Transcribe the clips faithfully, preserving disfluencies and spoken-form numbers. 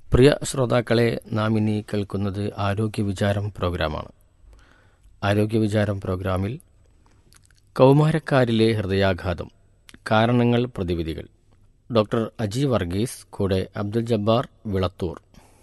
പ്രിയ ശ്രോതാക്കളെ, നാം ഇനി കേൾക്കുന്നത് ആരോഗ്യ വിചാരം പ്രോഗ്രാമാണ്. ആരോഗ്യ വിചാരം പ്രോഗ്രാമിൽ കൗമാരക്കാരിലെ ഹൃദയാഘാതം, കാരണങ്ങൾ, പ്രതിവിധികൾ. ഡോക്ടർ അജി വർഗീസ്, കൂടെ അബ്ദുൽ ജബ്ബാർ വിളത്തൂർ.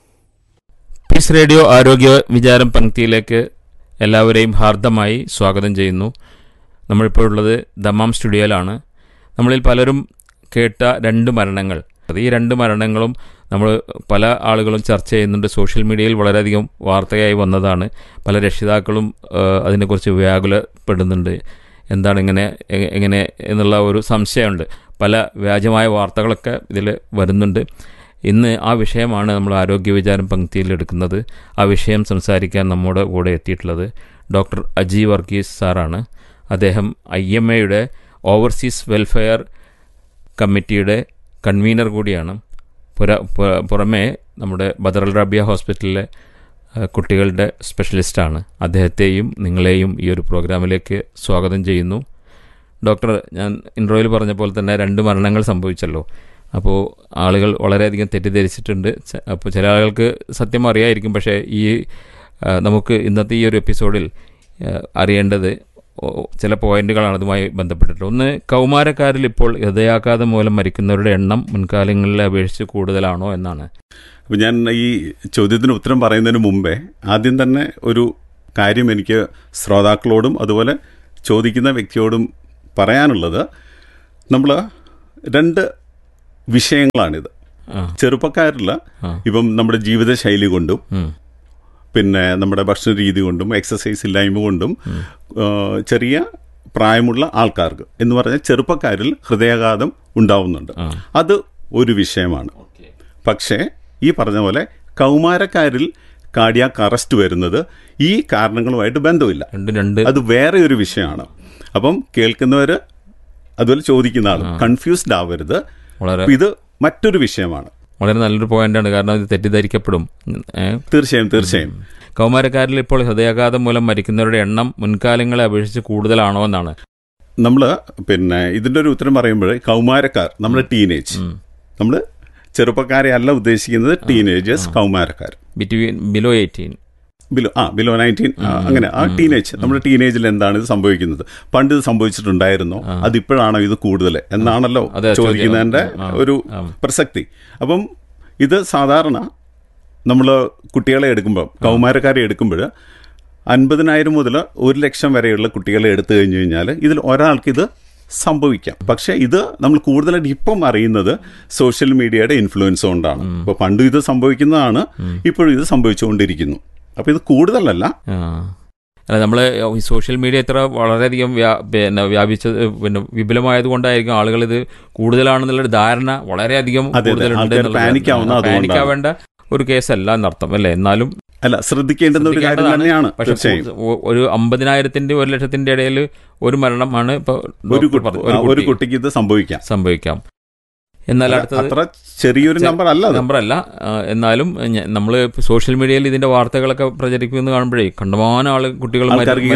പീസ് റേഡിയോ ആരോഗ്യ വിചാരം പങ്ക്തിയിലേക്ക് എല്ലാവരെയും ഹാർദമായി സ്വാഗതം ചെയ്യുന്നു. നമ്മളിപ്പോഴുള്ളത് ദമാം സ്റ്റുഡിയോയിലാണ്. നമ്മളിൽ പലരും കേട്ട രണ്ട് മരണങ്ങൾ, ഈ രണ്ട് മരണങ്ങളും നമ്മൾ പല ആളുകളും ചർച്ച ചെയ്യുന്നുണ്ട്. സോഷ്യൽ മീഡിയയിൽ വളരെയധികം വാർത്തയായി വന്നതാണ്. പല രക്ഷിതാക്കളും അതിനെക്കുറിച്ച് വ്യാകുലപ്പെടുന്നുണ്ട്. എന്താണ് ഇങ്ങനെ എങ്ങനെ എന്നുള്ള ഒരു സംശയമുണ്ട്. പല വ്യാജമായ വാർത്തകളൊക്കെ ഇതിൽ വരുന്നുണ്ട്. ഇന്ന് ആ വിഷയമാണ് നമ്മൾ ആരോഗ്യ വിചാരം പങ്ക്തിയിൽ എടുക്കുന്നത്. ആ വിഷയം സംസാരിക്കാൻ നമ്മുടെ കൂടെ എത്തിയിട്ടുള്ളത് ഡോക്ടർ അജി വർഗീസ് സാറാണ്. അദ്ദേഹം ഐ എം എയുടെ ഓവർസീസ് വെൽഫെയർ കമ്മിറ്റിയുടെ കൺവീനർ കൂടിയാണ്. പുര പുറമേ നമ്മുടെ ബദർ റബിയ ഹോസ്പിറ്റലിലെ കുട്ടികളുടെ സ്പെഷ്യലിസ്റ്റാണ്. അദ്ദേഹത്തെയും നിങ്ങളെയും ഈ ഒരു പ്രോഗ്രാമിലേക്ക് സ്വാഗതം ചെയ്യുന്നു. ഡോക്ടർ, ഞാൻ ഇൻട്രോയിൽ പറഞ്ഞ പോലെ തന്നെ രണ്ട് മരണങ്ങൾ സംഭവിച്ചല്ലോ. അപ്പോൾ ആളുകൾ വളരെയധികം തെറ്റിദ്ധരിച്ചിട്ടുണ്ട്. അപ്പോൾ ചില ആളുകൾക്ക് സത്യം അറിയായിരിക്കും. പക്ഷേ ഈ നമുക്ക് ഇന്നത്തെ ഈ ഒരു എപ്പിസോഡിൽ അറിയേണ്ടത് ചില പോയിന്റുകളാണ് അതുമായി ബന്ധപ്പെട്ടിട്ട്. ഒന്ന്, കൗമാരക്കാരിൽ ഇപ്പോൾ ഹൃദയാഘാതം മൂലം മരിക്കുന്നവരുടെ എണ്ണം മുൻകാലങ്ങളിലെ അപേക്ഷിച്ച് കൂടുതലാണോ എന്നാണ്. അപ്പോൾ ഞാൻ ഈ ചോദ്യത്തിന് ഉത്തരം പറയുന്നതിന് മുമ്പേ ആദ്യം തന്നെ ഒരു കാര്യം എനിക്ക് ശ്രോതാക്കളോടും അതുപോലെ ചോദിക്കുന്ന വ്യക്തിയോടും പറയാനുള്ളത്, നമ്മൾ രണ്ട് വിഷയങ്ങളാണിത്. ചെറുപ്പക്കാരിൽ ഇപ്പം നമ്മുടെ ജീവിതശൈലി കൊണ്ടും പിന്നെ നമ്മുടെ ഭക്ഷണ രീതി കൊണ്ടും എക്സസൈസ് ഇല്ലായ്മ കൊണ്ടും ചെറിയ പ്രായമുള്ള ആൾക്കാർക്ക് എന്ന് പറഞ്ഞാൽ ചെറുപ്പക്കാരിൽ ഹൃദയാഘാതം ഉണ്ടാവുന്നുണ്ട്. അത് ഒരു വിഷയമാണ്. പക്ഷേ ഈ പറഞ്ഞ പോലെ കൗമാരക്കാരിൽ കാർഡിയാക് അറസ്റ്റ് വരുന്നത് ഈ കാരണങ്ങളുമായിട്ട് ബന്ധമില്ല. അത് വേറെ ഒരു വിഷയമാണ്. അപ്പം കേൾക്കുന്നവർ അതുപോലെ ചോദിക്കുന്ന ആളും കൺഫ്യൂസ്ഡ് ആവരുത്. ഇത് മറ്റൊരു വിഷയമാണ്. വളരെ നല്ലൊരു പോയിന്റാണ്. കാരണം ഇത് തെറ്റിദ്ധരിക്കപ്പെടും. തീർച്ചയായും തീർച്ചയായും കൗമാരക്കാരിൽ ഇപ്പോൾ ഹൃദയാഘാതം മൂലം മരിക്കുന്നവരുടെ എണ്ണം മുൻകാലങ്ങളെ അപേക്ഷിച്ച് കൂടുതലാണോ എന്നാണ്. നമ്മൾ പിന്നെ ഇതിൻ്റെ ഒരു ഉത്തരം പറയുമ്പോൾ കൗമാരക്കാർ, നമ്മുടെ ടീനേജ്, നമ്മൾ ചെറുപ്പക്കാരെ അല്ല ഉദ്ദേശിക്കുന്നത്, teenagers, കൗമാരക്കാർ between below eighteen below ആ ബിലോ നയൻറ്റീൻ അങ്ങനെ ആ ടീനേജ്. നമ്മുടെ ടീനേജിൽ എന്താണ് ഇത് സംഭവിക്കുന്നത്? പണ്ട് ഇത് സംഭവിച്ചിട്ടുണ്ടായിരുന്നോ, അതിപ്പോഴാണോ ഇത് കൂടുതൽ എന്നാണല്ലോ ചോദിക്കുന്നതിൻ്റെ ഒരു പ്രസക്തി. അപ്പം ഇത് സാധാരണ നമ്മൾ കുട്ടികളെ എടുക്കുമ്പോൾ, കൗമാരക്കാരെ എടുക്കുമ്പോൾ അൻപതിനായിരം മുതൽ ഒരു ലക്ഷം വരെയുള്ള കുട്ടികളെ എടുത്തു കഴിഞ്ഞു കഴിഞ്ഞാൽ ഇതിൽ ഒരാൾക്ക് ഇത് സംഭവിക്കാം. പക്ഷേ ഇത് നമ്മൾ കൂടുതലായിട്ട് ഇപ്പം അറിയുന്നത് സോഷ്യൽ മീഡിയയുടെ ഇൻഫ്ലുവൻസ് കൊണ്ടാണ്. ഇപ്പോൾ പണ്ടും ഇത് സംഭവിക്കുന്നതാണ്, ഇപ്പോഴും ഇത് സംഭവിച്ചുകൊണ്ടിരിക്കുന്നു. അപ്പോൾ ഇത് കൂടുതലല്ല. അല്ല, നമ്മൾ ഈ സോഷ്യൽ മീഡിയ ഇത്ര വളരെയധികം പിന്നെ വ്യാപിച്ചത് പിന്നെ വിപുലമായത് കൊണ്ടായിരിക്കും ആളുകൾ ഇത് കൂടുതലാണെന്നുള്ളൊരു ധാരണ വളരെയധികം പാനിക്കാവേണ്ട ഒരു കേസല്ല എന്നർത്ഥം അല്ലേ? എന്നാലും അല്ല, ശ്രദ്ധിക്കേണ്ടുന്ന ഒരു കാര്യം തന്നെയാണ്. പക്ഷേ ഒരു അമ്പതിനായിരത്തിന്റെ ഒരു ലക്ഷത്തിന്റെ ഇടയിൽ ഒരു മരണമാണ് ഇപ്പൊ ഒരു കുട്ടിക്ക് ഇത് സംഭവിക്കാം സംഭവിക്കാം എന്നാൽ അടുത്തത് ചെറിയൊരു നമ്പർ അല്ല നമ്പർ അല്ല എന്നാലും നമ്മൾ സോഷ്യൽ മീഡിയയിൽ ഇതിന്റെ വാർത്തകളൊക്കെ പ്രചരിക്കുന്നത് കാണുമ്പോഴേ കണ്ടമാനം ആള് കുട്ടികൾ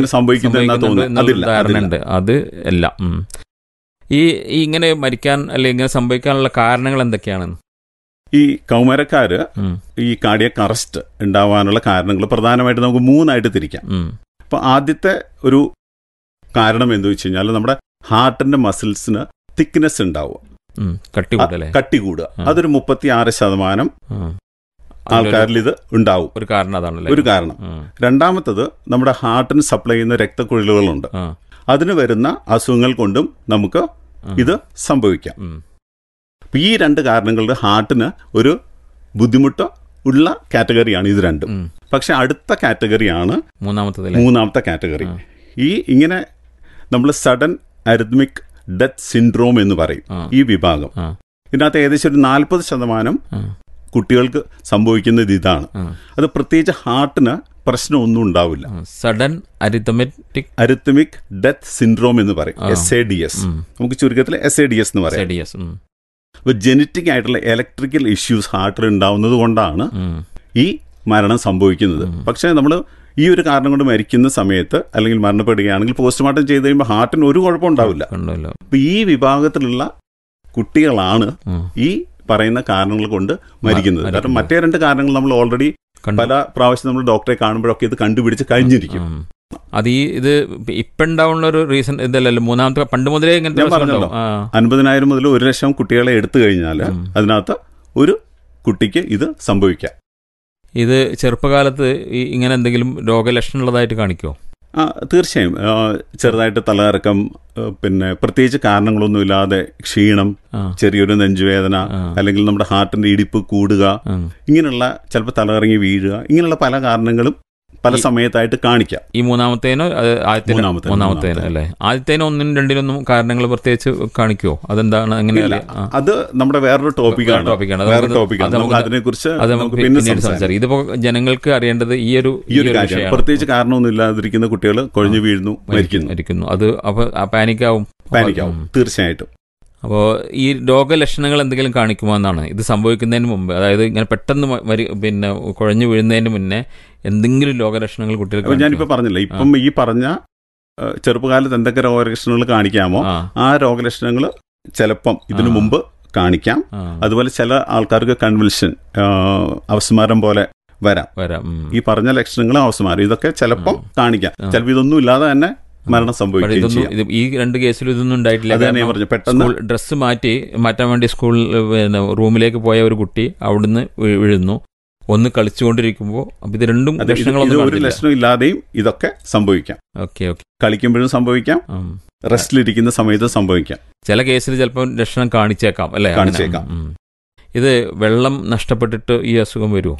ധാരണയുണ്ട്. അത് എല്ലാം ഈ ഇങ്ങനെ മരിക്കാൻ അല്ലെങ്കിൽ ഇങ്ങനെ സംഭവിക്കാനുള്ള കാരണങ്ങൾ എന്തൊക്കെയാണ്? ഈ കൗമാരക്കാര് ഈ കാർഡിയാക് അറസ്റ്റ് ഉണ്ടാവാനുള്ള കാരണങ്ങൾ പ്രധാനമായിട്ട് നമുക്ക് മൂന്നായിട്ട് തിരിക്കാം. അപ്പൊ ആദ്യത്തെ ഒരു കാരണം എന്ന് വെച്ച് കഴിഞ്ഞാൽ നമ്മുടെ ഹാർട്ടിന്റെ മസിൽസിന് തിക്നെസ് ഉണ്ടാവുക, കട്ടി കൂടുക. അതൊരു മുപ്പത്തി ആറ് ശതമാനം ആൾക്കാരിൽ ഇത് ഉണ്ടാവും. ഒരു കാരണം അതാണ് ഒരു കാരണം. രണ്ടാമത്തത് നമ്മുടെ ഹാർട്ടിന് സപ്ലൈ ചെയ്യുന്ന രക്തക്കുഴലുകളുണ്ട്, അതിന് വരുന്ന അസുഖങ്ങൾ കൊണ്ടും നമുക്ക് ഇത് സംഭവിക്കാം. ഈ രണ്ട് കാരണങ്ങളുടെ ഹാർട്ടിന് ഒരു ബുദ്ധിമുട്ട് ഉള്ള കാറ്റഗറിയാണ് ഇത് രണ്ടും. പക്ഷെ അടുത്ത കാറ്റഗറിയാണ് മൂന്നാമത്തെ മൂന്നാമത്തെ കാറ്റഗറി. ഈ ഇങ്ങനെ നമ്മൾ സഡൻ അരിത്മിക് ഡെത്ത് സിൻഡ്രോം എന്ന് പറയും ഈ വിഭാഗം. ഇതിനകത്ത് ഏകദേശം ഒരു നാൽപ്പത് ശതമാനം കുട്ടികൾക്ക് സംഭവിക്കുന്നത് ഇതാണ്. അത് പ്രത്യേകിച്ച് ഹാർട്ടിന് പ്രശ്നമൊന്നും ഉണ്ടാവില്ല. Sudden arithmetic arrhythmic death syndrome എന്ന് പറയും, എസ് എ ഡി എസ്. നമുക്ക് ചുരുക്കത്തിൽ എസ് എ ഡി എസ് എന്ന് പറയാം. അപ്പോൾ ജനറ്റിക് ആയിട്ടുള്ള ഇലക്ട്രിക്കൽ ഇഷ്യൂസ് ഹാർട്ടിൽ ഉണ്ടാവുന്നത് കൊണ്ടാണ് ഈ മരണം സംഭവിക്കുന്നത്. പക്ഷേ നമ്മൾ ഈ ഒരു കാരണം കൊണ്ട് മരിക്കുന്ന സമയത്ത് അല്ലെങ്കിൽ മരണപ്പെടുകയാണെങ്കിൽ പോസ്റ്റ്മോർട്ടം ചെയ്ത് കഴിയുമ്പോൾ ഹാർട്ടിന് ഒരു കുഴപ്പം ഉണ്ടാവില്ല. അപ്പോൾ ഈ വിഭാഗത്തിലുള്ള കുട്ടികളാണ് ഈ പറയുന്ന കാരണങ്ങൾ കൊണ്ട് മരിക്കുന്നത്. കാരണം മറ്റേ രണ്ട് കാരണങ്ങൾ നമ്മൾ ഓൾറെഡി പല പ്രാവശ്യം നമ്മൾ ഡോക്ടറെ കാണുമ്പോഴൊക്കെ ഇത് കണ്ടുപിടിച്ച് കഴിഞ്ഞിരിക്കും. അത് ഈ ഇത് ഇപ്പം ഉണ്ടാവുന്ന ഒരു റീസൺ ഇതല്ലല്ലോ, മൂന്നാമത്തെ പണ്ട് മുതലേ ഇങ്ങനത്തെ പറഞ്ഞല്ലോ, അൻപതിനായിരം മുതൽ ഒരു ലക്ഷം കുട്ടികളെ എടുത്തു കഴിഞ്ഞാൽ അതിനകത്ത് ഒരു കുട്ടിക്ക് ഇത് സംഭവിക്കാം. ഇത് ചെറുപ്പകാലത്ത് ഈ ഇങ്ങനെ എന്തെങ്കിലും രോഗലക്ഷണം ഉള്ളതായിട്ട് കാണിക്കുമോ? ആ തീർച്ചയായും. ചെറുതായിട്ട് തലകറക്കം, പിന്നെ പ്രത്യേകിച്ച് കാരണങ്ങളൊന്നുമില്ലാതെ ക്ഷീണം, ചെറിയൊരു നെഞ്ചുവേദന, അല്ലെങ്കിൽ നമ്മുടെ ഹാർട്ടിന്റെ ഇടിപ്പ് കൂടുക, ഇങ്ങനെയുള്ള ചിലപ്പോൾ തലകറങ്ങി വീഴുക, ഇങ്ങനെയുള്ള പല കാരണങ്ങളും പല സമയത്തായിട്ട് കാണിക്കാം. ഈ മൂന്നാമത്തേനോ മൂന്നാമത്തേനോ അല്ലേ? ആദ്യത്തേനോ ഒന്നിനും രണ്ടിനൊന്നും കാരണങ്ങൾ പ്രത്യേകിച്ച് കാണിക്കുമോ? അതെന്താണ്? അങ്ങനെയല്ല, അത് നമ്മുടെ വേറൊരു ടോപ്പിക്കാണ് ടോപ്പിക്കാണ് അതിനെക്കുറിച്ച് പിന്നീട് സംസാരിക്കും. ഇതിപ്പോ ജനങ്ങൾക്ക് അറിയേണ്ടത് ഈ ഒരു ഈ ഒരു കാര്യം, പ്രത്യേകിച്ച് കാരണമൊന്നും ഇല്ലാതിരിക്കുന്ന കുട്ടികൾ കുഴഞ്ഞു വീഴുന്നു, മരിക്കുന്നു. അത് അപ്പൊ പാനിക്കാവും പാനിക്കാവും തീർച്ചയായിട്ടും. അപ്പോൾ ഈ രോഗലക്ഷണങ്ങൾ എന്തെങ്കിലും കാണിക്കുമോ എന്നാണ് ഇത് സംഭവിക്കുന്നതിന് മുമ്പ്, അതായത് ഇങ്ങനെ പെട്ടെന്ന് പിന്നെ കുഴഞ്ഞു വീഴുന്നതിന് മുന്നേ എന്തെങ്കിലും രോഗലക്ഷണങ്ങൾ കുട്ടികൾക്ക്? ഞാനിപ്പോൾ പറഞ്ഞില്ല, ഇപ്പം ഈ പറഞ്ഞ ചെറുപ്പകാലത്ത് എന്തൊക്കെ രോഗലക്ഷണങ്ങൾ കാണിക്കാമോ ആ രോഗലക്ഷണങ്ങൾ ചിലപ്പം ഇതിനു മുമ്പ് കാണിക്കാം. അതുപോലെ ചില ആൾക്കാർക്ക് കൺവൽഷൻ, അവസ്മാരം പോലെ വരാം വരാം ഈ പറഞ്ഞ ലക്ഷണങ്ങളും അവസ്മാരം ഇതൊക്കെ ചിലപ്പം കാണിക്കാം. ചിലപ്പോൾ ഇതൊന്നും ഇല്ലാതെ തന്നെ മരണം സംഭവിക്കും. ഈ രണ്ട് കേസിലും ഇതൊന്നും ഉണ്ടായിട്ടില്ല. പെട്ടെന്ന് ഡ്രസ്സ് മാറ്റി മാറ്റാൻ വേണ്ടി സ്കൂളിൽ റൂമിലേക്ക് പോയ ഒരു കുട്ടി അവിടുന്ന് വീഴുന്നു, ഒന്ന് കളിച്ചുകൊണ്ടിരിക്കുമ്പോൾ. അപ്പൊ ഇത് രണ്ടും ലക്ഷണങ്ങളൊന്നും ഒരു ലക്ഷണം ഇല്ലാതെയും ഇതൊക്കെ സംഭവിക്കാം. ഓക്കെ ഓക്കെ കളിക്കുമ്പോഴും സംഭവിക്കാം, റെസ്റ്റിലിരിക്കുന്ന സമയത്ത് സംഭവിക്കാം. ചില കേസിൽ ചിലപ്പോൾ ലക്ഷണം കാണിച്ചേക്കാം അല്ലെ? കാണിച്ചേക്കാം. ഇത് വെള്ളം നഷ്ടപ്പെട്ടിട്ട് ഈ അസുഖം വരുമോ?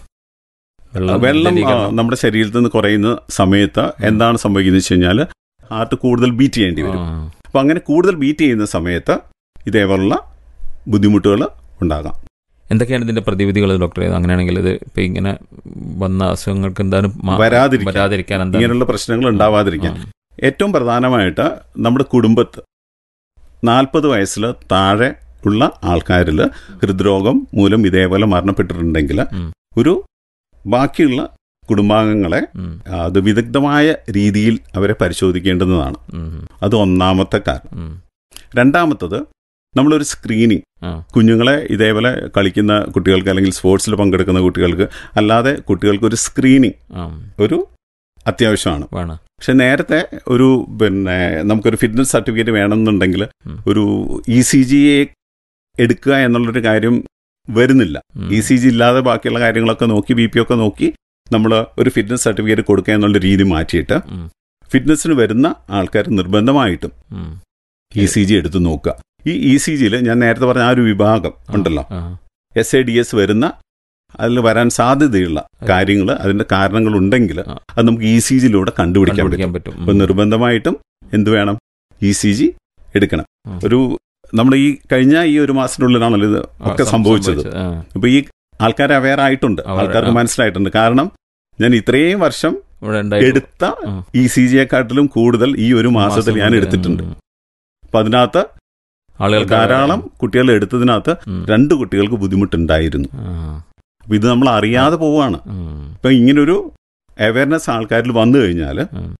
വെള്ളം നമ്മുടെ ശരീരത്തിൽ നിന്ന് കുറയുന്ന സമയത്ത് എന്താണ് സംഭവിക്കുന്നത് വെച്ച് കഴിഞ്ഞാൽ ഹാർട്ട് കൂടുതൽ ബീറ്റ് ചെയ്യേണ്ടി വരും. അപ്പം അങ്ങനെ കൂടുതൽ ബീറ്റ് ചെയ്യുന്ന സമയത്ത് ഇതേപോലുള്ള ബുദ്ധിമുട്ടുകൾ ഉണ്ടാകാം. എന്തൊക്കെയാണ് ഇതിന്റെ പ്രതിവിധികൾ ഡോക്ടറെ? അങ്ങനെയാണെങ്കിൽ ഇത് ഇപ്പം ഇങ്ങനെ വന്ന അസുഖങ്ങൾക്ക് എന്താണ് വരാതിരിക്കാൻ, ഇങ്ങനെയുള്ള പ്രശ്നങ്ങൾ ഉണ്ടാവാതിരിക്കാൻ ഏറ്റവും പ്രധാനമായിട്ട് നമ്മുടെ കുടുംബത്ത് നാൽപ്പത് വയസ്സിൽ താഴെ ഉള്ള ആൾക്കാരിൽ ഹൃദ്രോഗം മൂലം ഇതേപോലെ മരണപ്പെട്ടിട്ടുണ്ടെങ്കിൽ ഒരു ബാക്കിയുള്ള കുടുംബാംഗങ്ങളെ അത് വിദഗ്ധമായ രീതിയിൽ അവരെ പരിശോധിക്കേണ്ടുന്നതാണ്. അത് ഒന്നാമത്തെ കാരണം. രണ്ടാമത്തത് നമ്മളൊരു സ്ക്രീനിങ്, കുഞ്ഞുങ്ങളെ ഇതേപോലെ കളിക്കുന്ന കുട്ടികൾക്ക് അല്ലെങ്കിൽ സ്പോർട്സിൽ പങ്കെടുക്കുന്ന കുട്ടികൾക്ക് അല്ലാതെ കുട്ടികൾക്ക് ഒരു സ്ക്രീനിങ് ഒരു അത്യാവശ്യമാണ്. പക്ഷെ നേരത്തെ ഒരു പിന്നെ നമുക്കൊരു ഫിറ്റ്നസ് സർട്ടിഫിക്കറ്റ് വേണമെന്നുണ്ടെങ്കിൽ ഒരു ഇ സി ജി എടുക്കുക എന്നുള്ളൊരു കാര്യം വരുന്നില്ല. ഇ സി ജി ഇല്ലാതെ ബാക്കിയുള്ള കാര്യങ്ങളൊക്കെ നോക്കി ബി പി ഒക്കെ നോക്കി നമ്മൾ ഒരു ഫിറ്റ്നസ് സർട്ടിഫിക്കറ്റ് കൊടുക്കുക എന്നുള്ള രീതി മാറ്റിയിട്ട് ഫിറ്റ്നസിന് വരുന്ന ആൾക്കാർ നിർബന്ധമായിട്ടും ഇ സി ജി എടുത്ത് നോക്കുക. ഈ ഇ സി ജിയിൽ ഞാൻ നേരത്തെ പറഞ്ഞ ആ ഒരു വിഭാഗം ഉണ്ടല്ലോ, എസ് എ ഡി എസ് വരുന്ന അതിൽ വരാൻ സാധ്യതയുള്ള കാര്യങ്ങൾ, അതിന്റെ കാരണങ്ങളുണ്ടെങ്കിൽ അത് നമുക്ക് ഇ സി ജിയിലൂടെ കണ്ടുപിടിക്കാൻ പറ്റും. അപ്പൊ നിർബന്ധമായിട്ടും എന്ത് വേണം? ഇ സി ജി എടുക്കണം. ഒരു നമ്മുടെ ഈ കഴിഞ്ഞ ഈ ഒരു മാസത്തിനുള്ളിലാണല്ലോ ഇത് ഒക്കെ സംഭവിച്ചത്. അപ്പൊ ഈ ആൾക്കാർ അവെയർ ആയിട്ടുണ്ട്, ആൾക്കാർക്ക് മനസ്സിലായിട്ടുണ്ട്. കാരണം ഞാൻ ഇത്രയും വർഷം എടുത്ത ഇ സി ജിയെക്കാട്ടിലും കൂടുതൽ ഈ ഒരു മാസത്തിൽ ഞാൻ എടുത്തിട്ടുണ്ട്. അപ്പൊ അതിനകത്ത് ധാരാളം കുട്ടികൾ എടുത്തതിനകത്ത് രണ്ട് കുട്ടികൾക്ക് ബുദ്ധിമുട്ടുണ്ടായിരുന്നു. അപ്പൊ ഇത് നമ്മൾ അറിയാതെ പോവാണ്. ഇപ്പൊ ഇങ്ങനൊരു അവയർനെസ് ആൾക്കാരിൽ വന്നു കഴിഞ്ഞാൽ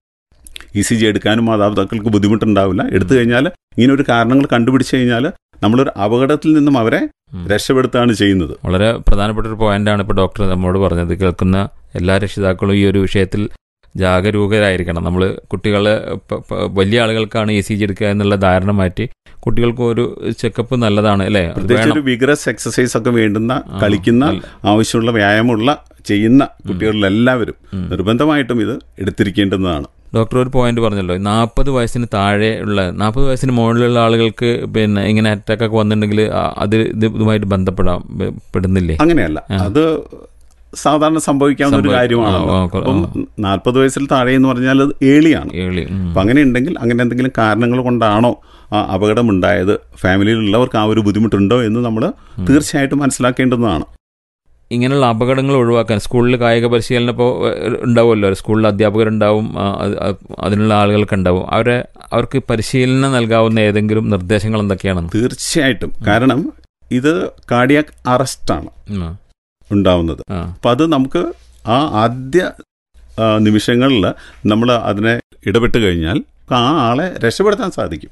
ഇ സി ജി എടുക്കാനും മാതാപിതാക്കൾക്ക് ബുദ്ധിമുട്ടുണ്ടാവില്ല. എടുത്തു കഴിഞ്ഞാൽ ഇങ്ങനെ ഒരു കാരണങ്ങൾ കണ്ടുപിടിച്ചു കഴിഞ്ഞാൽ നമ്മളൊരു അപകടത്തിൽ നിന്നും അവരെ രക്ഷപ്പെടുത്തുകയാണ് ചെയ്യുന്നത്. വളരെ പ്രധാനപ്പെട്ട ഒരു പോയിന്റാണ് ഇപ്പോൾ ഡോക്ടർ നമ്മോട് പറഞ്ഞത്. കേൾക്കുന്ന എല്ലാ രക്ഷിതാക്കളും ഈ ഒരു വിഷയത്തിൽ ജാഗരൂകരായിരിക്കണം. നമ്മൾ കുട്ടികളെ വലിയ ആളുകൾക്കാണ് ഇ സി ജി എടുക്കുക എന്നുള്ള ധാരണ മാറ്റി കുട്ടികൾക്ക് ഒരു ചെക്കപ്പ് നല്ലതാണ് അല്ലേ? പ്രത്യേകിച്ച് ഒരു വിഗ്രസ് എക്സസൈസ് ഒക്കെ വേണ്ടുന്ന, കളിക്കുന്ന, ആവശ്യമുള്ള വ്യായാമമുള്ള ചെയ്യുന്ന കുട്ടികളിലെല്ലാവരും നിർബന്ധമായിട്ടും ഇത് എടുത്തിരിക്കേണ്ടുന്നതാണ്. ഡോക്ടർ ഒരു പോയിന്റ് പറഞ്ഞല്ലോ, നാൽപ്പത് വയസ്സിന് താഴെ ഉള്ള നാൽപ്പത് വയസ്സിന് മുകളിലുള്ള ആളുകൾക്ക് പിന്നെ ഇങ്ങനെ അറ്റാക്ക് ഒക്കെ വന്നിട്ടുണ്ടെങ്കിൽ അത് ഇതുമായിട്ട് ബന്ധപ്പെടാൻ പെടുന്നില്ലേ? അങ്ങനെയല്ല, അത് സാധാരണ സംഭവിക്കാവുന്ന ഒരു കാര്യമാണല്ലോ. അപ്പം നാൽപ്പത് വയസ്സിൽ താഴെ എന്ന് പറഞ്ഞാൽ അത് ഏളിയാണ്. അപ്പം അങ്ങനെ ഉണ്ടെങ്കിൽ അങ്ങനെ എന്തെങ്കിലും കാരണങ്ങൾ കൊണ്ടാണോ ആ അപകടം ഉണ്ടായത്, ഫാമിലിയിലുള്ളവർക്ക് ആ ഒരു ബുദ്ധിമുട്ടുണ്ടോ എന്ന് നമ്മൾ തീർച്ചയായിട്ടും മനസ്സിലാക്കേണ്ടതാണ്. ഇങ്ങനെയുള്ള അപകടങ്ങൾ ഒഴിവാക്കാൻ സ്കൂളിൽ കായിക പരിശീലനം ഇപ്പോൾ ഉണ്ടാവുമല്ലോ, സ്കൂളിൽ അധ്യാപകരുണ്ടാവും, അതിനുള്ള ആളുകൾക്ക് ഉണ്ടാവും. അവരെ അവർക്ക് പരിശീലനം നൽകാവുന്ന ഏതെങ്കിലും നിർദ്ദേശങ്ങൾ എന്തൊക്കെയാണ്? തീർച്ചയായിട്ടും. കാരണം ഇത് കാർഡിയാക് അറസ്റ്റാണ് ഉണ്ടാവുന്നത്. അപ്പം അത് നമുക്ക് ആ ആദ്യ നിമിഷങ്ങളിൽ നമ്മൾ അതിനെ ഇടപെട്ട് കഴിഞ്ഞാൽ ആ ആളെ രക്ഷപ്പെടുത്താൻ സാധിക്കും.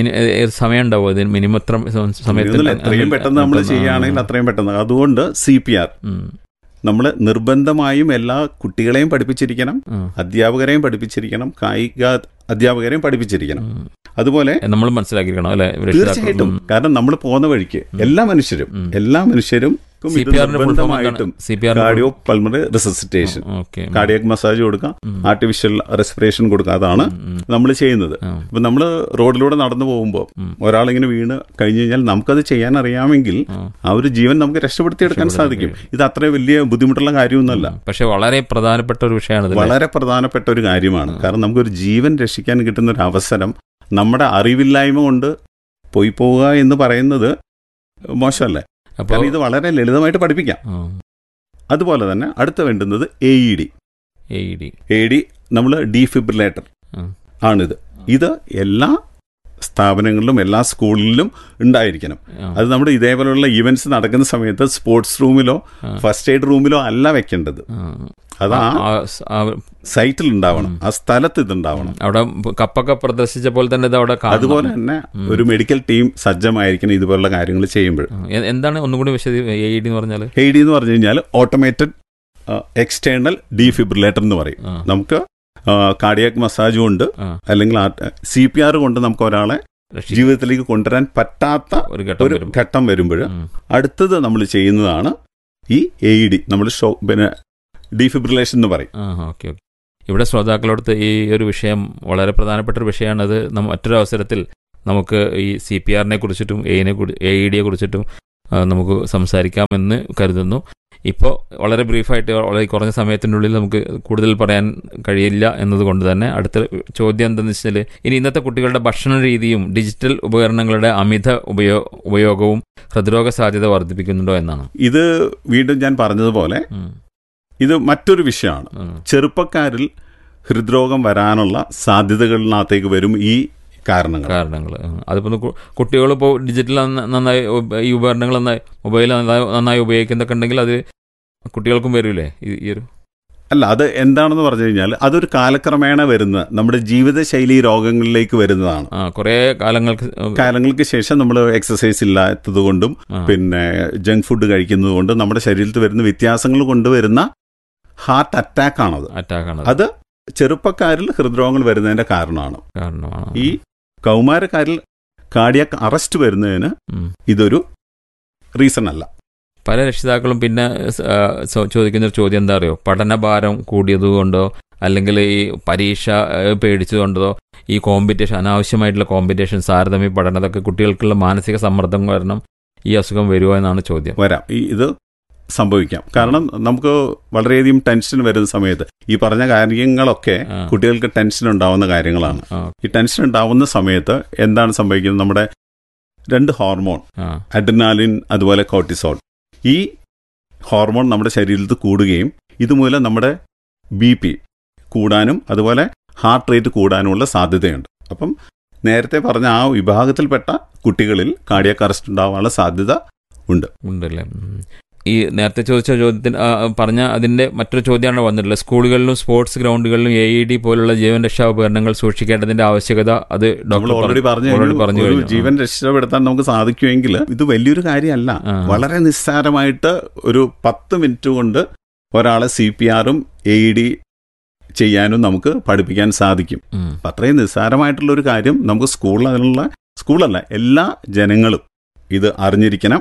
സമയം ഉണ്ടാവും ഇതിന് മിനിമം എത്ര സമയത്തിൽ എത്രയും പെട്ടെന്ന് നമ്മൾ ചെയ്യുകയാണെങ്കിൽ അത്രയും പെട്ടെന്ന്. അതുകൊണ്ട് സി പി ആർ നമ്മൾ നിർബന്ധമായും എല്ലാ കുട്ടികളെയും പഠിപ്പിച്ചിരിക്കണം, അധ്യാപകരെയും പഠിപ്പിച്ചിരിക്കണം, കായിക അധ്യാപകരെയും പഠിപ്പിച്ചിരിക്കണം. അതുപോലെ നമ്മൾ മനസ്സിലാക്കിയിരിക്കണം അല്ലെ? തീർച്ചയായിട്ടും. കാരണം നമ്മൾ പോകുന്ന വഴിക്ക് എല്ലാ മനുഷ്യരും എല്ലാ മനുഷ്യരും നിർബന്ധമായിട്ടും cardio pulmonary resuscitation, cardiac massage കൊടുക്കാം, ആർട്ടിഫിഷ്യൽ റെസ്പിറേഷൻ കൊടുക്കാം. അതാണ് നമ്മൾ ചെയ്യുന്നത്. ഇപ്പൊ നമ്മൾ റോഡിലൂടെ നടന്നു പോകുമ്പോൾ ഒരാളിങ്ങനെ വീണ് കഴിഞ്ഞു കഴിഞ്ഞാൽ നമുക്കത് ചെയ്യാൻ അറിയാമെങ്കിൽ ആ ഒരു ജീവൻ നമുക്ക് രക്ഷപ്പെടുത്തിയെടുക്കാൻ സാധിക്കും. ഇത് അത്ര വലിയ ബുദ്ധിമുട്ടുള്ള കാര്യമൊന്നുമല്ല. പക്ഷെ വളരെ പ്രധാനപ്പെട്ട ഒരു വിഷയമാണ്. വളരെ പ്രധാനപ്പെട്ട ഒരു കാര്യമാണ്. കാരണം നമുക്കൊരു ജീവൻ രക്ഷിക്കാൻ കിട്ടുന്ന ഒരു അവസരം നമ്മുടെ അറിവില്ലായ്മ കൊണ്ട് പോയി പോവുക എന്ന് പറയുന്നത് മോശമല്ലേ? അപ്പോൾ ഇത് വളരെ ലളിതമായിട്ട് പഠിപ്പിക്കാം. അതുപോലെ തന്നെ അടുത്ത വേണ്ടുന്നത് A E D. A E D A D നമ്മൾ ഡീഫിബ്രിലേറ്റർ ആണിത്. ഇത് എല്ലാ സ്ഥാപനങ്ങളിലും എല്ലാ സ്കൂളിലും ഉണ്ടായിരിക്കണം. അത് നമ്മുടെ ഇതേപോലെയുള്ള ഈവൻറ്റ്സ് നടക്കുന്ന സമയത്ത് സ്പോർട്സ് റൂമിലോ ഫസ്റ്റ് എയ്ഡ് റൂമിലോ അല്ല വെക്കേണ്ടത്. അത് ആ സൈറ്റിൽ ഉണ്ടാവണം, ആ സ്ഥലത്ത് ഇതുണ്ടാവണം. അവിടെ കപ്പൊക്കെ പ്രദർശിച്ച പോലെ തന്നെ ഇത് അവിടെ അതുപോലെ തന്നെ ഒരു മെഡിക്കൽ ടീം സജ്ജമായിരിക്കണം ഇതുപോലുള്ള കാര്യങ്ങൾ ചെയ്യുമ്പോൾ. എന്താണ് ഒന്നുകൂടി വിശദീ എ ഇ ഡി എന്ന് പറഞ്ഞാൽ? എ ഇ ഡി എന്ന് പറഞ്ഞു കഴിഞ്ഞാൽ ഓട്ടോമേറ്റഡ് എക്സ്റ്റേണൽ ഡീഫിബ്രിലേറ്റർ എന്ന് പറയും. നമുക്ക് കാർഡിയാക് മസാജ് കൊണ്ട് അല്ലെങ്കിൽ സി പി ആർ കൊണ്ട് നമുക്ക് ഒരാളെ ജീവിതത്തിലേക്ക് കൊണ്ടുവരാൻ പറ്റാത്ത ഒരു ഘട്ടം വരുമ്പോൾ അടുത്തത് നമ്മൾ ചെയ്യുന്നതാണ് ഈ എ ഇ ഡി, നമ്മൾ ഷോ പിന്നെ ഡീഫിബ്രിലേഷൻ എന്ന് പറയും. ഓക്കെ ഓക്കെ ഇവിടെ ശ്രോതാക്കളോടത്ത് ഈ ഒരു വിഷയം വളരെ പ്രധാനപ്പെട്ട ഒരു വിഷയമാണ്. അത് മറ്റൊരു അവസരത്തിൽ നമുക്ക് ഈ സി പി ആറിനെ കുറിച്ചിട്ടും എനെ എ ഇ ഡിയെ കുറിച്ചിട്ടും നമുക്ക് സംസാരിക്കാമെന്ന് കരുതുന്നു. ഇപ്പോൾ വളരെ ബ്രീഫായിട്ട് വളരെ കുറഞ്ഞ സമയത്തിനുള്ളിൽ നമുക്ക് കൂടുതൽ പറയാൻ കഴിയില്ല എന്നതുകൊണ്ട് തന്നെ അടുത്ത ചോദ്യം എന്താണെന്ന് വെച്ചാൽ, ഇനി ഇന്നത്തെ കുട്ടികളുടെ ഭക്ഷണ രീതിയും ഡിജിറ്റൽ ഉപകരണങ്ങളുടെ അമിത ഉപയോ ഉപയോഗവും ഹൃദ്രോഗ സാധ്യത വർദ്ധിപ്പിക്കുന്നുണ്ടോ എന്നാണ്. ഇത് വീണ്ടും ഞാൻ പറഞ്ഞതുപോലെ ഇത് മറ്റൊരു വിഷയമാണ്. ചെറുപ്പക്കാരിൽ ഹൃദ്രോഗം വരാനുള്ള സാധ്യതകളിനകത്തേക്ക് വരും ഈ കാരണങ്ങൾ കാരണങ്ങൾ അതിപ്പോൾ കുട്ടികൾ ഇപ്പോൾ ഡിജിറ്റൽ നന്നായി ഈ ഉപകരണങ്ങൾ നന്നായി മൊബൈൽ നന്നായി നന്നായി ഉപയോഗിക്കുന്നൊക്കെ ഉണ്ടെങ്കിൽ അത് കുട്ടികൾക്കും വരില്ലേ ഈ ഒരു? അല്ല, അത് എന്താണെന്ന് പറഞ്ഞു കഴിഞ്ഞാൽ അതൊരു കാലക്രമേണ വരുന്ന നമ്മുടെ ജീവിതശൈലി രോഗങ്ങളിലേക്ക് വരുന്നതാണ്. കുറേ കാലങ്ങൾക്ക് കാലങ്ങൾക്ക് ശേഷം നമ്മൾ എക്സസൈസ് ഇല്ലാത്തത് കൊണ്ടും പിന്നെ ജങ്ക് ഫുഡ് കഴിക്കുന്നത് കൊണ്ടും നമ്മുടെ ശരീരത്തിൽ വരുന്ന വ്യത്യാസങ്ങൾ കൊണ്ടുവരുന്ന ഹാർട്ട് അറ്റാക്ക് ആണത്. അറ്റാക്കാണ് അത് ചെറുപ്പക്കാരിൽ ഹൃദ്രോഗങ്ങൾ വരുന്നതിന്റെ കാരണമാണ്. കാരണമാണ് ഈ കൗമാരക്കാരിൽ കാർഡിയാക് അറസ്റ്റ് വരുന്നതിന് ഇതൊരു റീസൺ അല്ല. പല രക്ഷിതാക്കളും പിന്നെ ചോദിക്കുന്ന ഒരു ചോദ്യം എന്താ അറിയോ, പഠനഭാരം കൂടിയതുകൊണ്ടോ അല്ലെങ്കിൽ ഈ പരീക്ഷ പേടിച്ചതുകൊണ്ടോ ഈ കോമ്പറ്റീഷൻ അനാവശ്യമായിട്ടുള്ള കോമ്പറ്റീഷൻ താരതമ്യ പഠനം അതൊക്കെ കുട്ടികൾക്കുള്ള മാനസിക സമ്മർദ്ദം കാരണം ഈ അസുഖം വരുമോ എന്നാണ് ചോദ്യം. വരാം, ഈ ഇത് സംഭവിക്കാം. കാരണം നമുക്ക് വളരെയധികം ടെൻഷൻ വരുന്ന സമയത്ത് ഈ പറഞ്ഞ കാര്യങ്ങളൊക്കെ കുട്ടികൾക്ക് ടെൻഷൻ ഉണ്ടാവുന്ന കാര്യങ്ങളാണ്. ഈ ടെൻഷൻ ഉണ്ടാവുന്ന സമയത്ത് എന്താണ് സംഭവിക്കുന്നത്, നമ്മുടെ രണ്ട് ഹോർമോൺ അഡ്രിനാലിൻ അതുപോലെ കോർട്ടിസോൾ, ഈ ഹോർമോൺ നമ്മുടെ ശരീരത്തിൽ കൂടുകയും ഇതുമൂലം നമ്മുടെ ബി പി കൂടാനും അതുപോലെ ഹാർട്ട് റേറ്റ് കൂടാനുമുള്ള സാധ്യതയുണ്ട്. അപ്പം നേരത്തെ പറഞ്ഞ ആ വിഭാഗത്തിൽപ്പെട്ട കുട്ടികളിൽ കാർഡിയാക് അറസ്റ്റ് ഉണ്ടാവാനുള്ള സാധ്യത ഉണ്ട് ഉണ്ടല്ലേ. ഈ നേരത്തെ ചോദിച്ച ചോദ്യത്തിന് പറഞ്ഞ അതിന്റെ മറ്റൊരു ചോദ്യമാണ് വന്നിട്ടുള്ളത്. സ്കൂളുകളിലും സ്പോർട്സ് ഗ്രൗണ്ടുകളിലും എ ഇ ഡി പോലുള്ള ജീവൻ രക്ഷാ ഉപകരണങ്ങൾ സൂക്ഷിക്കേണ്ടതിന്റെ ആവശ്യകത അത് ഡോക്ടർ ഓൾറെഡി പറഞ്ഞു. ജീവൻ രക്ഷപ്പെടുത്താൻ നമുക്ക് സാധിക്കുമെങ്കിൽ ഇത് വലിയൊരു കാര്യമല്ല. വളരെ നിസ്സാരമായിട്ട് ഒരു പത്ത് മിനിറ്റ് കൊണ്ട് ഒരാളെ സി പി ആറും എ ഇ ഡി ചെയ്യാനും നമുക്ക് പഠിപ്പിക്കാൻ സാധിക്കും. അപ്പം അത്രയും നിസ്സാരമായിട്ടുള്ള ഒരു കാര്യം നമുക്ക് സ്കൂളിൽ അതിനുള്ള സ്കൂളല്ല എല്ലാ ജനങ്ങളും ഇത് അറിഞ്ഞിരിക്കണം.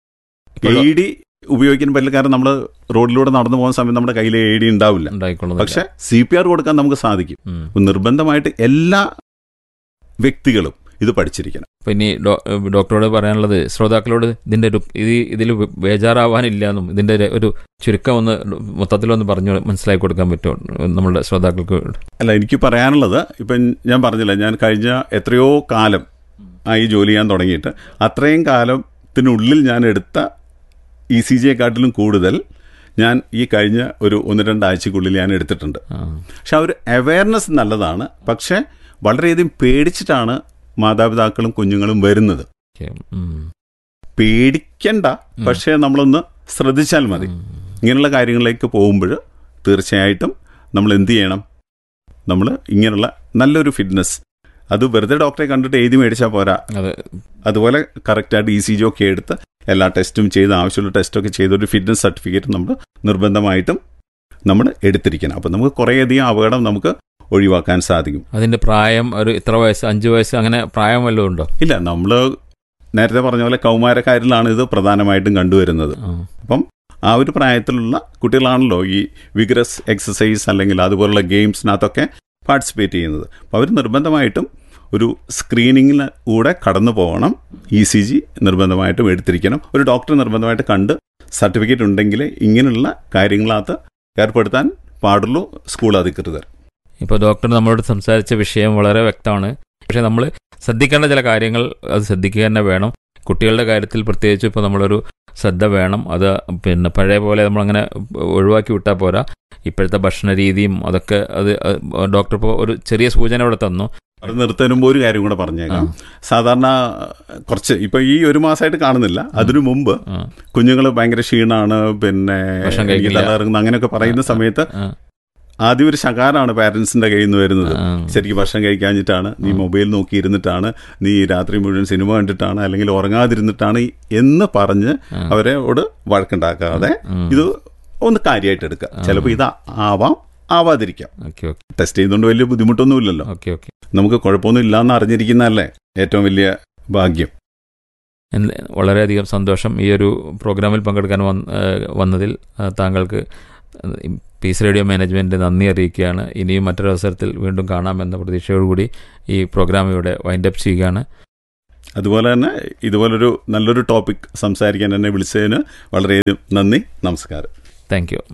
എ ഇ ഡി ഉപയോഗിക്കാൻ പറ്റില്ല. കാരണം നമ്മൾ റോഡിലൂടെ നടന്നു പോകുന്ന സമയത്ത് നമ്മുടെ കയ്യിൽ എ ഡി ഉണ്ടാവില്ല. പക്ഷെ സി പി ആർ കൊടുക്കാൻ നമുക്ക് സാധിക്കും. നിർബന്ധമായിട്ട് എല്ലാ വ്യക്തികളും ഇത് പഠിച്ചിരിക്കണം. പിന്നെ ഡോക്ടറോട് പറയാനുള്ളത് ശ്രോതാക്കളോട് ഇതിന്റെ ഒരു ഇത് ഇതിൽ ബേജാറാവാനില്ല എന്നും ഇതിന്റെ ഒരു ചുരുക്കം ഒന്ന് മൊത്തത്തിലൊന്ന് പറഞ്ഞു മനസ്സിലാക്കി കൊടുക്കാൻ പറ്റുമോ നമ്മളുടെ ശ്രോതാക്കൾക്ക്? അല്ല, എനിക്ക് പറയാനുള്ളത് ഇപ്പം ഞാൻ പറഞ്ഞില്ല, ഞാൻ കഴിഞ്ഞ എത്രയോ കാലം ആയി ജോലി ചെയ്യാൻ തുടങ്ങിയിട്ട് അത്രയും കാലത്തിനുള്ളിൽ ഞാൻ എടുത്ത ഇ സി ജിയെക്കാട്ടിലും കൂടുതൽ ഞാൻ ഈ കഴിഞ്ഞ ഒരു ഒന്ന് രണ്ടാഴ്ചക്കുള്ളിൽ ഞാൻ എടുത്തിട്ടുണ്ട്. പക്ഷെ ആ ഒരു അവയർനെസ് നല്ലതാണ്. പക്ഷെ വളരെയധികം പേടിച്ചിട്ടാണ് മാതാപിതാക്കളും കുഞ്ഞുങ്ങളും വരുന്നത്. പേടിക്കണ്ട, പക്ഷേ നമ്മളൊന്ന് ശ്രദ്ധിച്ചാൽ മതി. ഇങ്ങനെയുള്ള കാര്യങ്ങളിലേക്ക് പോകുമ്പോൾ തീർച്ചയായിട്ടും നമ്മൾ എന്ത് ചെയ്യണം, നമ്മൾ ഇങ്ങനെയുള്ള നല്ലൊരു ഫിറ്റ്നസ് അത് വെറുതെ ഡോക്ടറെ കണ്ടിട്ട് എഴുതി മേടിച്ചാൽ പോരാ. അതുപോലെ കറക്റ്റായിട്ട് ഇ സി ജി ഒക്കെ എടുത്ത് എല്ലാ ടെസ്റ്റും ചെയ്ത് ആവശ്യമുള്ള ടെസ്റ്റൊക്കെ ചെയ്ത് ഒരു ഫിറ്റ്നസ് സർട്ടിഫിക്കറ്റ് നമ്മൾ നിർബന്ധമായിട്ടും നമ്മൾ എടുത്തിരിക്കണം. അപ്പം നമുക്ക് കുറേയധികം അപകടം നമുക്ക് ഒഴിവാക്കാൻ സാധിക്കും. അതിന്റെ പ്രായം ഒരു ഇത്ര വയസ്സ്, അഞ്ച് വയസ്സ്, അങ്ങനെ പ്രായം വല്ലതും ഉണ്ടോ? ഇല്ല, നമ്മൾ നേരത്തെ പറഞ്ഞ പോലെ കൗമാരക്കാരിലാണ് ഇത് പ്രധാനമായിട്ടും കണ്ടുവരുന്നത്. അപ്പം ആ ഒരു പ്രായത്തിലുള്ള കുട്ടികളാണല്ലോ ഈ വിഗ്രസ് എക്സസൈസ് അല്ലെങ്കിൽ അതുപോലുള്ള ഗെയിംസിനകത്തൊക്കെ പാർട്ടിസിപ്പേറ്റ് ചെയ്യുന്നത്. അപ്പോൾ അവർ നിർബന്ധമായിട്ടും ഒരു സ്ക്രീനിങ്ങിന് കൂടെ കടന്നു പോകണം. ഇ സി ജി നിർബന്ധമായിട്ടും എടുത്തിരിക്കണം. ഒരു ഡോക്ടറെ നിർബന്ധമായിട്ട് കണ്ട് സർട്ടിഫിക്കറ്റ് ഉണ്ടെങ്കിൽ ഇങ്ങനെയുള്ള കാര്യങ്ങളകത്ത് ഏർപ്പെടുത്താൻ പാടുള്ളൂ സ്കൂൾ അധികൃതർ. ഇപ്പോൾ ഡോക്ടർ നമ്മളോട് സംസാരിച്ച വിഷയം വളരെ വ്യക്തമാണ്. പക്ഷേ നമ്മൾ ശ്രദ്ധിക്കേണ്ട ചില കാര്യങ്ങൾ അത് ശ്രദ്ധിക്കുക തന്നെ വേണം. കുട്ടികളുടെ കാര്യത്തിൽ പ്രത്യേകിച്ച് ഇപ്പോൾ നമ്മളൊരു ശ്രദ്ധ വേണം. അത് പിന്നെ പഴയ പോലെ നമ്മളങ്ങനെ ഒഴിവാക്കി വിട്ടാൽ പോരാ. ഇപ്പോഴത്തെ ഭക്ഷണ രീതിയും അതൊക്കെ അത് ഡോക്ടർ ഇപ്പോൾ ഒരു ചെറിയ സൂചന ഇവിടെ തന്നു. അത് നിർത്തുമ്പോൾ ഒരു കാര്യം കൂടെ പറഞ്ഞേക്കാം. സാധാരണ കുറച്ച് ഇപ്പൊ ഈ ഒരു മാസമായിട്ട് കാണുന്നില്ല, അതിനു മുമ്പ് കുഞ്ഞുങ്ങൾ ഭയങ്കര ക്ഷീണാണ്, പിന്നെ തലകറങ്ങുന്ന അങ്ങനെയൊക്കെ പറയുന്ന സമയത്ത് ആദ്യം ഒരു ശകാരമാണ് പാരന്റ്സിന്റെ കയ്യിൽ നിന്ന് വരുന്നത്. ശരിക്കും ഭക്ഷണം കഴിക്കാഞ്ഞിട്ടാണ്, നീ മൊബൈൽ നോക്കിയിരുന്നിട്ടാണ്, നീ രാത്രി മുഴുവൻ സിനിമ കണ്ടിട്ടാണ്, അല്ലെങ്കിൽ ഉറങ്ങാതിരുന്നിട്ടാണ് എന്ന് പറഞ്ഞ് അവരോട് വഴക്കുണ്ടാക്കാതെ ഇത് ഒന്ന് കാര്യമായിട്ട് എടുക്കുക. ചിലപ്പോൾ ഇത് ആവാം, ആവാതിരിക്കാം. ടെസ്റ്റ് ചെയ്യുന്നതുകൊണ്ട് വലിയ ബുദ്ധിമുട്ടൊന്നുമില്ലല്ലോ. നമുക്ക് കുഴപ്പമൊന്നും ഇല്ലാന്ന് അറിഞ്ഞിരിക്കുന്നതല്ലേ ഏറ്റവും വലിയ ഭാഗ്യം. വളരെയധികം സന്തോഷം ഈ ഒരു പ്രോഗ്രാമിൽ പങ്കെടുക്കാൻ വന്നതിൽ താങ്കൾക്ക് പീസ് റേഡിയോ മാനേജ്മെൻറ്റ് നന്ദി അറിയിക്കുകയാണ്. ഇനിയും മറ്റൊരവസരത്തിൽ വീണ്ടും കാണാമെന്ന പ്രതീക്ഷയോടുകൂടി ഈ പ്രോഗ്രാം ഇവിടെ വൈൻഡപ്പ് ചെയ്യുകയാണ്. അതുപോലെ തന്നെ ഇതുപോലൊരു നല്ലൊരു ടോപ്പിക് സംസാരിക്കാൻ എന്നെ വിളിച്ചതിന് വളരെയധികം നന്ദി. നമസ്കാരം. Thank you.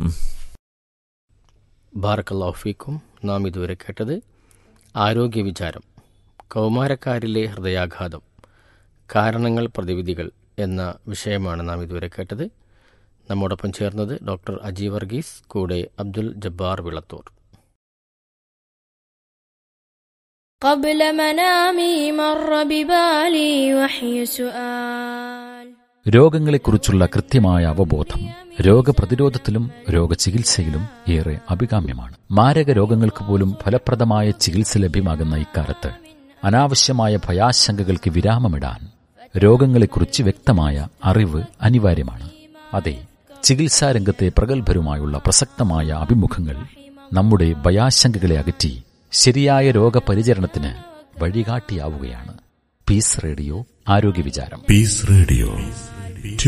ബാറക്കല്ലാഹു ഫീക്കും. നാം ഇതുവരെ കേട്ടത് ആരോഗ്യ വിചാരം, കൗമാരക്കാരിലെ ഹൃദയാഘാതം, കാരണങ്ങൾ പ്രതിവിധികൾ എന്ന വിഷയമാണ് നാം ഇതുവരെ കേട്ടത്. നമ്മോടൊപ്പം ചേർന്നത് ഡോക്ടർ അജി വർഗീസ്, കൂടെ അബ്ദുൽ ജബ്ബാർ വിളത്തൂർ. രോഗങ്ങളെക്കുറിച്ചുള്ള കൃത്യമായ അവബോധം രോഗപ്രതിരോധത്തിലും രോഗചികിത്സയിലും ഏറെ അഭികാമ്യമാണ്. മാരക രോഗങ്ങൾക്ക് പോലും ഫലപ്രദമായ ചികിത്സ ലഭ്യമാകുന്ന ഇക്കാലത്ത് അനാവശ്യമായ ഭയാശങ്കകൾക്ക് വിരാമമിടാൻ രോഗങ്ങളെക്കുറിച്ച് വ്യക്തമായ അറിവ് അനിവാര്യമാണ്. അതെ, ചികിത്സാരംഗത്തെ പ്രഗത്ഭരുമായുള്ള പ്രസക്തമായ അഭിമുഖങ്ങൾ നമ്മുടെ ഭയാശങ്കകളെ അകറ്റി ശരിയായ രോഗപരിചരണത്തിന് വഴികാട്ടിയാവുകയാണ്. പീസ് റേഡിയോ ആരോഗ്യ വിചാരം. Piece radio